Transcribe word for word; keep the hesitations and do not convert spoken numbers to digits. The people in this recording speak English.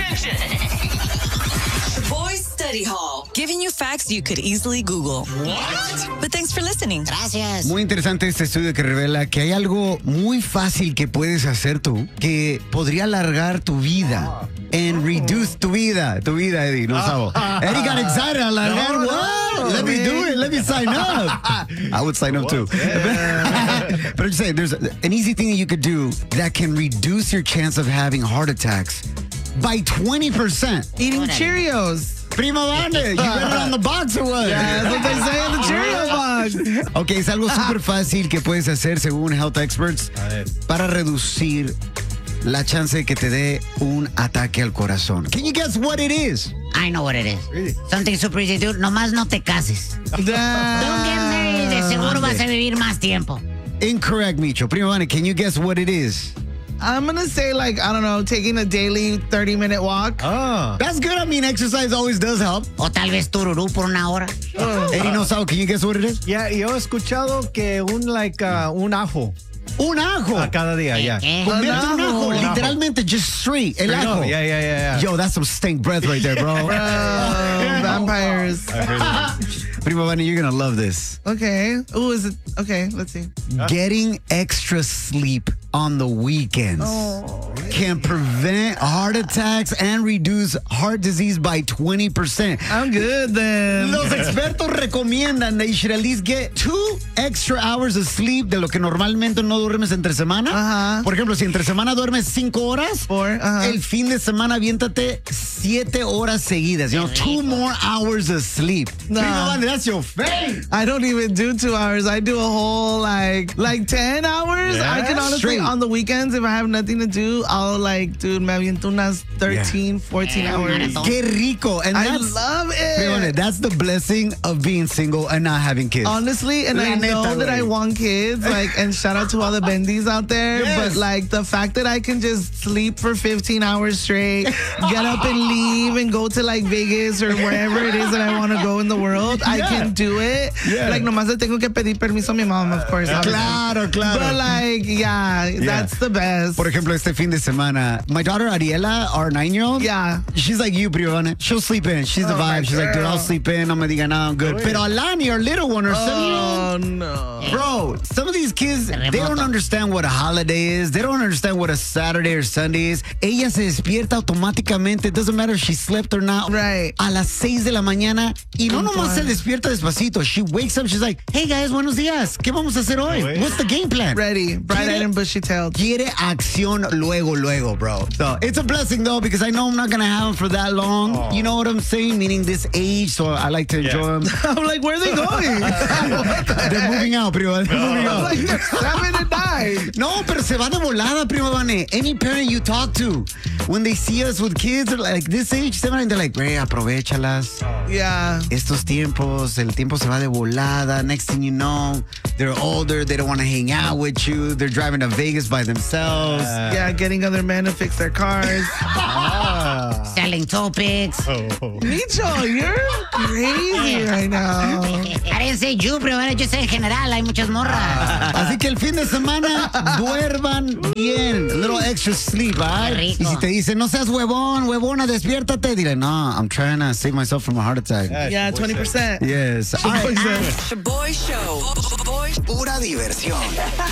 attention. Boys Study Hall, giving you facts you could easily Google. What? But thanks for listening. Gracias. Muy interesante este estudio que revela que hay algo muy fácil que puedes hacer tú que podría alargar tu vida. And reduce tu vida. Tu vida, Eddie, no sabo. Eddie got excited. Alargar. No, no, What? Let me man. do it. Let me sign up. I would sign up too. But I'm just saying, there's an easy thing that you could do that can reduce your chance of having heart attacks by twenty percent. Eating Cheerios. Primo Vane, you read it on the box or what? Yeah, that's what they say in the Cheerio box. Ok, es algo súper fácil que puedes hacer según health experts para reducir la chance de que te dé un ataque al corazón. Can you guess what it is? I know what it is. Really? Something super easy to do. Nomás no te cases. Don't get married. De seguro vas a vivir más tiempo. Incorrect, Micho. Primo Vane, can you guess what it is? I'm going to say, like, I don't know, taking a daily thirty-minute walk. Oh. That's good. I mean, exercise always does help. O tal vez tururú por una hora. Oh. Eddie no sabe. Can you guess what it is? Ya, yeah, yo he escuchado que un, like, uh, un ajo. Un ajo. A cada día, ya. ¿Qué? Convierte un ajo. Un ajo. Literalmente, just straight. El ajo. Yeah, yeah, yeah, yeah. Yo, that's some stink breath right there, bro. Bro, vampires. I heard that. Primo Vane, you're going to love this. Okay. Ooh, is it? Okay, let's see. Getting extra sleep on the weekends can prevent heart attacks and reduce heart disease by twenty percent. I'm good then. Los expertos recomiendan that you should at least get two extra hours of sleep de lo que normalmente no duermes entre semana. Ajá. Por ejemplo, si entre semana duermes cinco horas, Four, ajá. el fin de semana aviéntate siete horas seguidas. You know, two more hours of sleep. Nah. Primo Vane, that's your face. I don't even do two hours. I do a whole like like ten hours. Yeah? I can honestly Straight. on the weekends if I have nothing to do, I'll like dude me aviento unas thirteen, fourteen Yeah, hours. maratón. Qué rico. And I that's, love Primo Vane, it. that's the blessing of being single and not having kids. Honestly, and La I know neta, that I güey. want kids, like, and shout out to all the bendies out there. Yes. But like the fact that I can just sleep for fifteen hours straight, get up and leave and go to like Vegas or wherever it is that I want to go in the world, I Yeah. can do it. Yeah. Like nomás le tengo que pedir permiso a mi mom, of course. obviously. Claro, claro. But like, yeah, that's the best. Por ejemplo, este fin de semana, my daughter Ariela, our nine-year-old, Yeah. she's like you, Primo Vane. She'll sleep in. She's the Oh, my vibe. She's like, dude, I'll girl. sleep in. No me diga nada, I'm good. Pero Alani, our little one, our seven-year-old, Oh no. bro, some of these kids, they don't Terremoto. understand what a holiday is. They don't understand what a Saturday or Sunday is. Ella se despierta automáticamente. It doesn't matter if she slept or not. Right. A las seis de la mañana. Y no Puntual. nomás se despierta despacito. She wakes up. She's like, hey, guys, buenos días. ¿Qué vamos a hacer hoy? Güey. What's the game plan? Ready, bright-eyed and bushy-tailed. Quiere acción luego, luego, bro. So it's a blessing, though, because I know I'm not going to have them for that long. You know what I'm saying? Meaning this age, so I like to enjoy them. I'm like, where are they going? They're moving out, primo. They're moving I'm out. like, they're seven and nine. No, pero se va de volada, primo Vane. Any parent you talk to, when they see us with kids like this age, seven, they're like, güey, aprovechalas. Yeah. Estos tiempos, el tiempo se va de volada. Next thing you know, they're older. They don't want to hang out with you. They're driving to Vegas by themselves. Yeah, getting other men to fix their cars. Selling topics. Micho, you're crazy right now. I didn't say you, pero yo sé en general, hay muchas morras. Así que el fin de semana, duerman bien. A little extra sleep, ¿right? Qué rico. Y si te dicen, no seas huevón, huevona, despiértate, dile, no, I'm trying to save myself from a heart attack. Yeah, twenty percent. Yes. All right. Boy Show. Boy Pura diversión.